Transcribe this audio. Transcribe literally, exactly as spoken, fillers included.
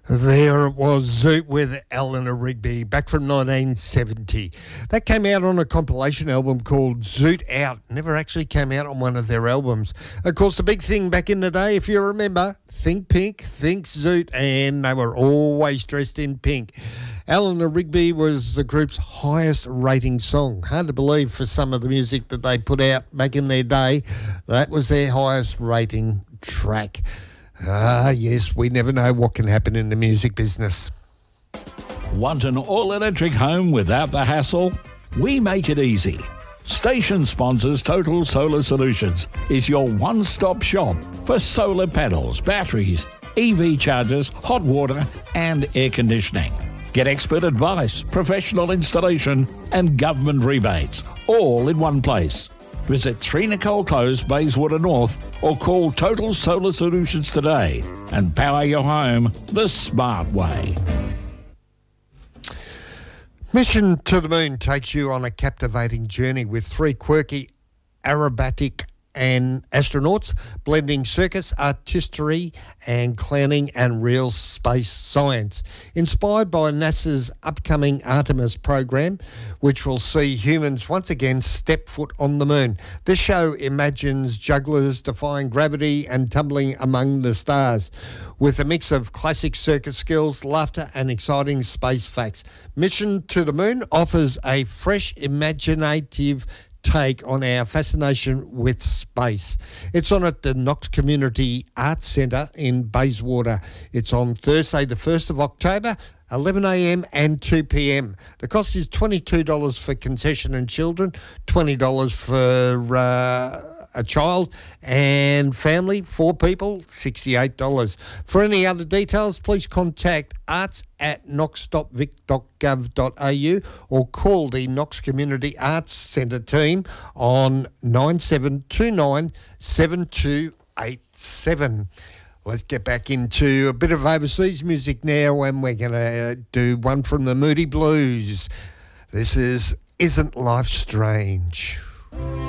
There it was, Zoot with Eleanor Rigby, back from nineteen seventy. That came out on a compilation album called Zoot Out. Never actually came out on one of their albums. Of course, the big thing back in the day, if you remember, think pink, think Zoot, and they were always dressed in pink. Eleanor Rigby was the group's highest rating song. Hard to believe for some of the music that they put out back in their day. That was their highest rating track. Ah, yes, we never know what can happen in the music business. Want an all-electric home without the hassle? We make it easy. Station sponsors Total Solar Solutions is your one-stop shop for solar panels, batteries, E V chargers, hot water and air conditioning. Get expert advice, professional installation and government rebates, all in one place. Visit three Nicole Close, Bayswater North, or call Total Solar Solutions today and power your home the smart way. Mission to the Moon takes you on a captivating journey with three quirky aerobatic and astronauts blending circus, artistry and clowning and real space science. Inspired by NASA's upcoming Artemis program, which will see humans once again step foot on the moon. This show imagines jugglers defying gravity and tumbling among the stars with a mix of classic circus skills, laughter and exciting space facts. Mission to the Moon offers a fresh, imaginative take on our fascination with space. It's on at the Knox Community Arts Centre in Bayswater. It's on Thursday the first of October, eleven a m and two p m. The cost is twenty-two dollars for concession and children, twenty dollars for uh, a child and family, four people, sixty-eight dollars. For any other details, please contact arts at knox dot vic dot gov dot a u or call the Knox Community Arts Centre team on nine seven two nine, seven two eight seven. Let's get back into a bit of overseas music now, and we're going to do one from the Moody Blues. This is Isn't Life Strange?